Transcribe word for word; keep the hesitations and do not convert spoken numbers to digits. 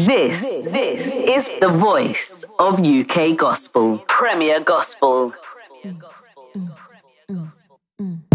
This, this is the voice of U K Gospel. Premier Gospel. Mm, mm, mm, mm.